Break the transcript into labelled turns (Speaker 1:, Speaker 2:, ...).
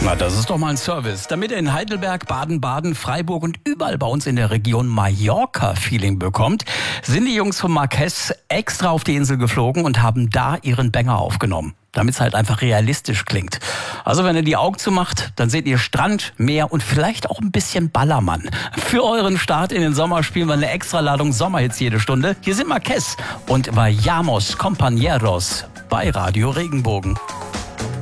Speaker 1: Na, das ist doch mal ein Service. Damit ihr in Heidelberg, Baden-Baden, Freiburg und überall bei uns in der Region Mallorca-Feeling bekommt, sind die Jungs von Marquez extra auf die Insel geflogen und haben da ihren Banger aufgenommen, damit es halt einfach realistisch klingt. Also wenn ihr die Augen zumacht, dann seht ihr Strand, Meer und vielleicht auch ein bisschen Ballermann. Für euren Start in den Sommer spielen wir eine Extraladung Sommerhits jede Stunde. Hier sind Marquez und Vayamos Compañeros bei Radio Regenbogen.